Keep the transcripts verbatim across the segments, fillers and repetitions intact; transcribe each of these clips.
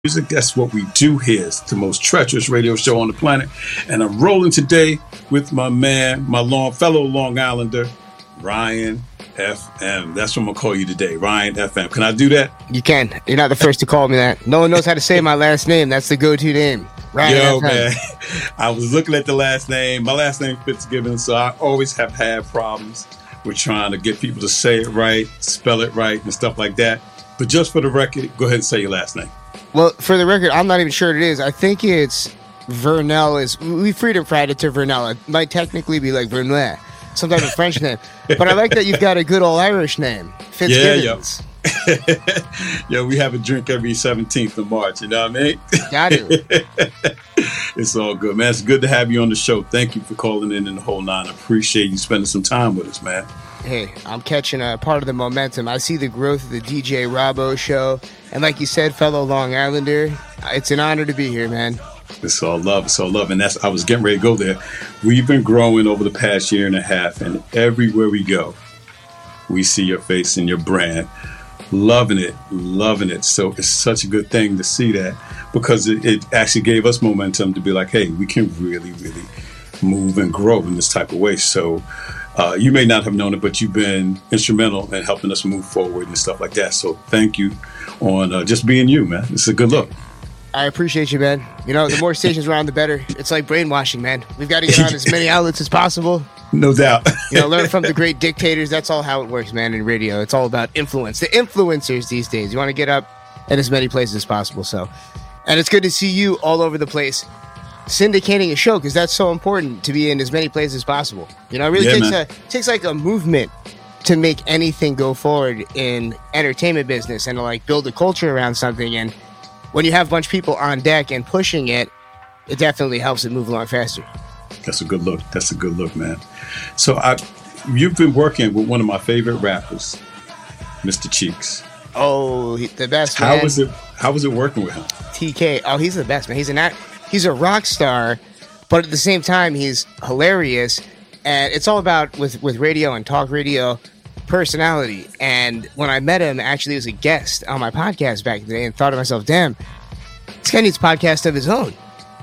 Music. That's what we do here. It's the most treacherous radio show on the planet. And I'm rolling today with my man, my long fellow Long Islander, Ryan F M. That's what I'm going to call you today, Ryan F M. Can I do that? You can. You're not the first to call me that. No one knows how to say my last name. That's the go-to name. Ryan Yo, F M. man. I was looking at the last name. My last name Fitzgibbons, so I always have had problems with trying to get people to say it right, spell it right, and stuff like that. But just for the record, go ahead and say your last name. Well, for the record, I'm not even sure it is. I think it's Vernel. Is we freedom fried it to Vernel. It might technically be like Vernel, some type of French name. But I like that you've got a good old Irish name, Fitzgibbons. Yeah, yo. Yo, we have a drink every seventeenth of March. You know what I mean? Got to. It's all good, man. It's good to have you on the show. Thank you for calling in and the whole nine. I appreciate you spending some time with us, man. Hey, I'm catching a part of the momentum. I see the growth of the D J Rabo show. And like you said, fellow Long Islander, it's an honor to be here, man. It's all love. It's all love. And that's, I was getting ready to go there. We've been growing over the past year and a half, and everywhere we go, we see your face and your brand. Loving it. Loving it. So it's such a good thing to see that, because it, it actually gave us momentum to be like, hey, we can really, really move and grow in this type of way. So uh, you may not have known it, but you've been instrumental in helping us move forward and stuff like that. So thank you on uh, just being you, man. It's a good look. I appreciate you, man. You know, the more stations around, the better. It's like brainwashing, man. We've got to get on as many outlets as possible. No doubt. You know, learn from the great dictators. That's all how it works, man, in radio. It's all about influence. The influencers these days. You want to get up at as many places as possible. So, and it's good to see you all over the place syndicating a show, because that's so important, to be in as many places as possible. You know, it really yeah, takes man. a takes like a movement to make anything go forward in entertainment business and to like build a culture around something. And when you have a bunch of people on deck and pushing it, it definitely helps it move along faster. That's a good look. That's a good look, man. So I, you've been working with one of my favorite rappers, Mister Cheeks. Oh, he, the best, man. How was it? How was it working with him? T K. Oh, he's the best, man. He's an act, he's a rock star, but at the same time, he's hilarious. And it's all about, with, with radio and talk radio, personality. And when I met him, actually, he was a guest on my podcast back in the day, and thought to myself, damn, this guy needs a podcast of his own.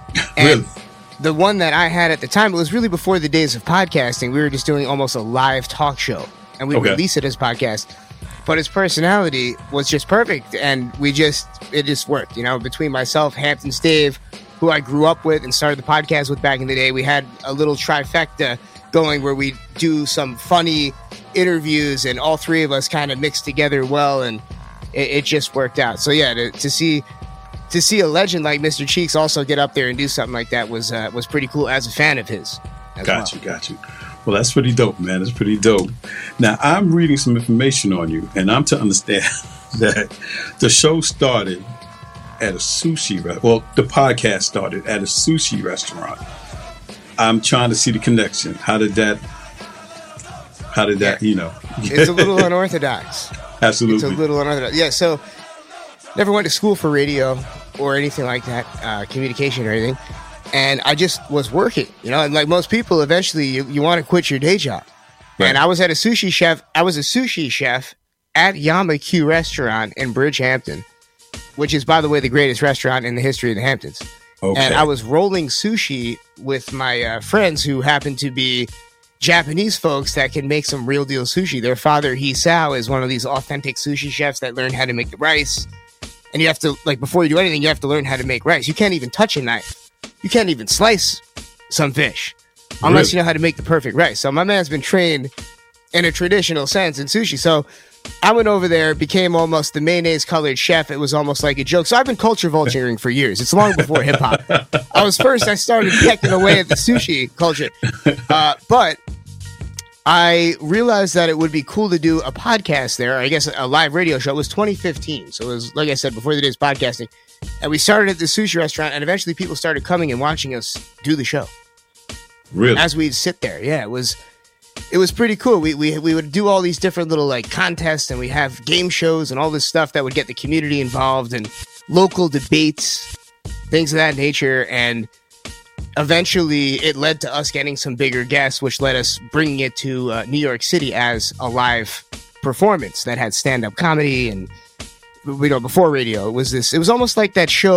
And really? The one that I had at the time, it was really before the days of podcasting. We were just doing almost a live talk show, and we okay. release it as podcast. But his personality was just perfect, and we just, it just worked. You know, between myself, Hampton Stave, who I grew up with and started the podcast with back in the day, we had a little trifecta going where we do some funny interviews, and all three of us kind of mixed together well, and it, it just worked out. So yeah, to, to see to see a legend like Mister Cheeks also get up there and do something like that was uh, was pretty cool as a fan of his. Got well. you, got you. Well, that's pretty dope, man. That's pretty dope. Now, I'm reading some information on you, and I'm to understand that the show started at a sushi restaurant. Well, the podcast started at a sushi restaurant. I'm trying to see the connection. How did that, how did that, you know? It's a little unorthodox. Absolutely. It's a little unorthodox. Yeah, so never went to school for radio or anything like that, uh, communication or anything. And I just was working, you know, and like most people, eventually you, you want to quit your day job. Right. And I was at a sushi chef. I was a sushi chef at Yama-Q restaurant in Bridgehampton, which is, by the way, the greatest restaurant in the history of the Hamptons. Okay. And I was rolling sushi with my uh, friends who happen to be Japanese folks that can make some real deal sushi. Their father, Hisao, is one of these authentic sushi chefs that learned how to make the rice. And you have to, like, before you do anything, you have to learn how to make rice. You can't even touch a knife. You can't even slice some fish unless really? you know how to make the perfect rice. So my man's been trained in a traditional sense in sushi. So I went over there, became almost the mayonnaise colored chef. It was almost like a joke. So I've been culture vulturing for years. It's long before hip hop. I was first, I started pecking away at the sushi culture. Uh, but I realized that it would be cool to do a podcast there. I guess a live radio show. It was twenty fifteen. So it was, like I said, before the days of podcasting. And we started at the sushi restaurant, and eventually people started coming and watching us do the show. Really? As we'd sit there. Yeah, it was it was pretty cool. We we we would do all these different little like contests, and we have game shows and all this stuff that would get the community involved, and local debates, things of that nature. And eventually it led to us getting some bigger guests, which led us bringing it to uh, New York City as a live performance that had stand-up comedy, and you know, before radio. It was this. It was almost like that show.